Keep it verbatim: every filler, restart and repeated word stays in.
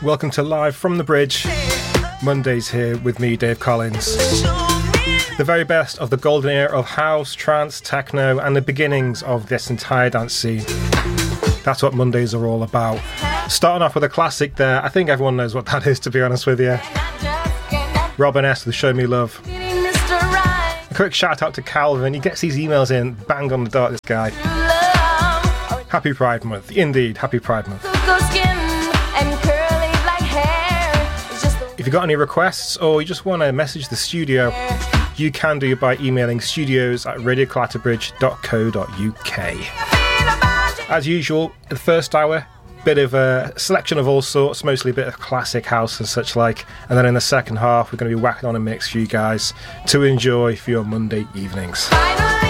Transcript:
Welcome to Live from the Bridge. Mondays here with me, Dave Collins. The very best of the golden era of house, trance, techno, and the beginnings of this entire dance scene. That's what Mondays are all about. Starting off with a classic there. I think everyone knows what that is, to be honest with you. Robin S. with Show Me Love. A quick shout out to Calvin. He gets these emails in, bang on the dot, this guy. Happy Pride Month. Indeed, happy Pride Month. If you've got any requests or you just want to message the studio, you can do by emailing studios at radio clatterbridge dot co dot uk. As usual, the first hour, bit of a selection of all sorts, mostly a bit of classic house and such like, and then in the second half we're going to be whacking on a mix for you guys to enjoy for your Monday evenings.